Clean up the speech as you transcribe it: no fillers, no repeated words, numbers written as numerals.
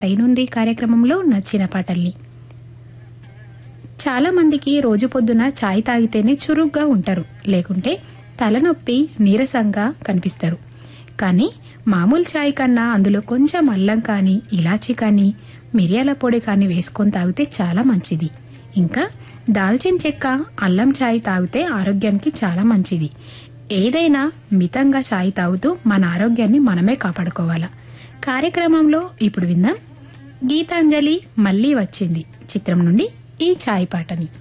నుండి కార్యక్రమంలో నచ్చిన పాటల్ని. చాలా మందికి రోజు పొద్దున చాయ్ తాగితేనే చురుగ్గా ఉంటారు, లేకుంటే తలనొప్పి నీరసంగా కనిపిస్తారు. కానీ మామూలు చాయ్ కన్నా అందులో కొంచెం అల్లం కానీ ఇలాచీ కానీ మిరియాల పొడి కానీ వేసుకొని తాగితే చాలా మంచిది. ఇంకా దాల్చిన చెక్క అల్లం చాయ్ తాగితే ఆరోగ్యానికి చాలా మంచిది. ఏదైనా మితంగా చాయ్ తాగుతూ మన ఆరోగ్యాన్ని మనమే కాపాడుకోవాలా. కార్యక్రమంలో ఇప్పుడు విందాం గీతాంజలి మళ్ళీ వచ్చింది చిత్రం నుండి ఈ చాయ్ పాటని.